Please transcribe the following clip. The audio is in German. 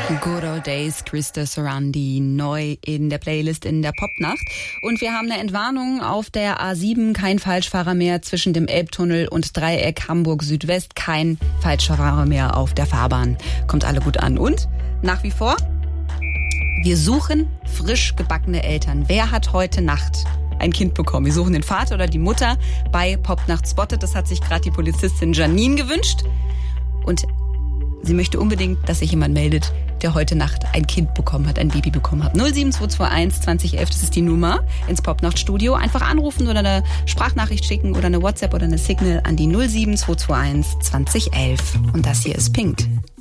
Good Old Days, Krista Sorandi, neu in der Playlist in der Popnacht. Und wir haben eine Entwarnung auf der A7, kein Falschfahrer mehr zwischen dem Elbtunnel und Dreieck Hamburg Südwest, kein Falschfahrer mehr auf der Fahrbahn. Kommt alle gut an. Und nach wie vor, wir suchen frisch gebackene Eltern. Wer hat heute Nacht ein Kind bekommen? Wir suchen den Vater oder die Mutter bei Popnacht Spotted. Das hat sich gerade die Polizistin Janine gewünscht. Und sie möchte unbedingt, dass sich jemand meldet, der heute Nacht ein Kind bekommen hat, ein Baby bekommen hat. 07221 2011, das ist die Nummer ins Popnachtstudio. Einfach anrufen oder eine Sprachnachricht schicken oder eine WhatsApp oder eine Signal an die 07221 2011. Und das hier ist Pink.